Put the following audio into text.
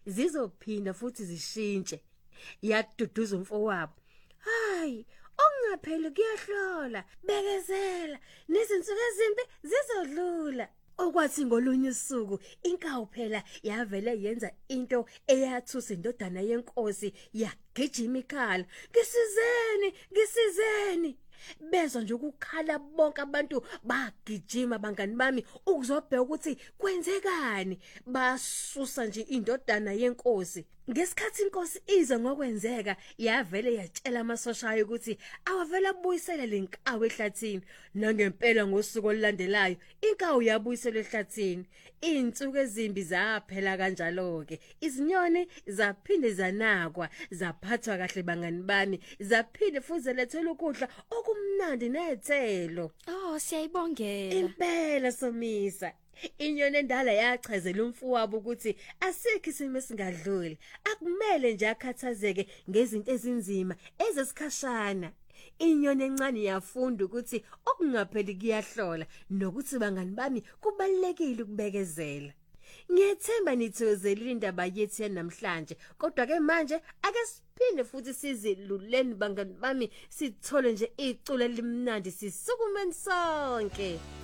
zizophinda futhi zishintshe. Yaduduza umfowabo. Hayi, okungapheli kuyahlola. Bekezela, nezinsuku ezimbi zizodlula. Okwathi ngolunye usuku inkawu phela yavele yenza into eyathusa indodana yenkosi yagijima ikhala. Ngisizeni. Bezwa nje ukukhala bonke abantu bagijima bangani bami ukuzobheka ukuthi kwenzekani. Basusa nje indodana yenkosi. Ngesikhathi inkosi ize ngokwenzeka yavele yatshela amasosha ayo ukuthi awavela abuyisele lenkawu ehlathini. Nangempela ngosuku olulandelayo inkawu yabuyiselwa ehlathini. Izinsuku ezimbi zaphela kanjalo ke. Izinyoni zaphinde zanakwa, zaphathwa kahle bangani bami, zaphinde futhi zelethela ukudla okumnandi nethelo. Oh, siyayibongela. Impela Somisa. Inyoni endala yachazela umfowabo ukuthi asikho isimo esingadluli. Akumele nje akhathazeke ngezinto ezinzima ezesikhashana. Inyoni encane yafunda ukuthi okungapheli kuyahlola nokuthi bangani bami kubalekile ukubekezela. Ngiyethemba nithokozela indaba yethu namhlanje, kodwa ke manje ake siphinde futhi siziluleni bangani bami sithole nje icula limnandi sisukumeni sonke.